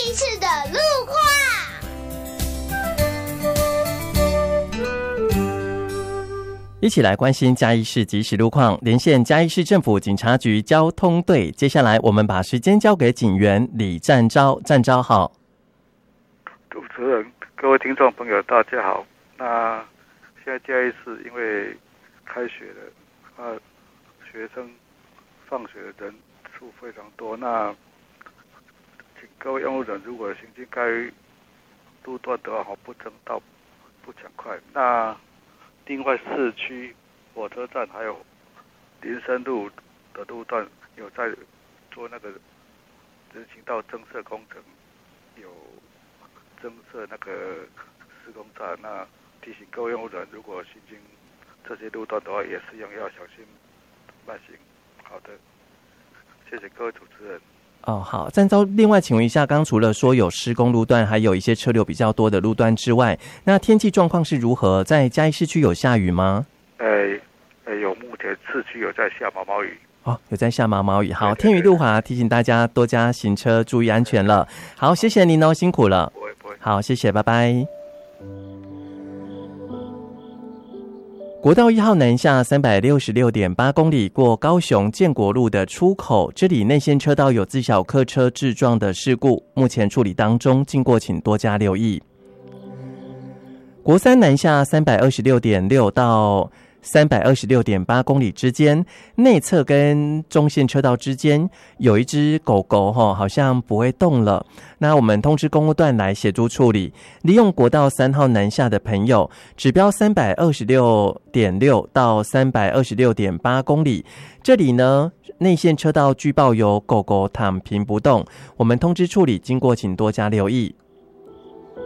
义市的路况。 一起来关心嘉义市即时路况，连线嘉义市政府警察局交通队。接下来我们把时间交给警员李占昭，占昭好。 主持人、各位听众朋友，大家好。那现在嘉义市因为开学了，学生放学的人数非常多，那请各位用路人如果行经该路段的话，不争道、不抢快。那另外市区火车站还有林森路的路段有在做那个人行道增设工程，有增设那个施工站。那提醒各位用户人，如果行经这些路段的话，也是一样要小心慢行。好的，谢谢各位主持人。 好，占昭，另外请问一下，刚除了说有施工路段，还有一些车流比较多的路段之外，那天气状况是如何？在嘉义市区有下雨吗？ 有，目前市区有在下毛毛雨。 有在下毛毛雨。好，天雨路滑，提醒大家多加行车，注意安全了。好，谢谢您哦，辛苦了。 不会。 好，谢谢，拜拜。国道1号南下366.8公里，过高雄建国路的出口，这里内线车道有自小客车致撞的事故，目前处理当中，经过请多加留意。国三南下326.6到326.8公里之间，内侧跟中线车道之间有一只狗狗好像不会动了，那我们通知公路段来协助处理。利用国道3号南下的朋友，指标326.6到326.8公里，这里呢内线车道据报有狗狗躺平不动，我们通知处理，经过请多加留意。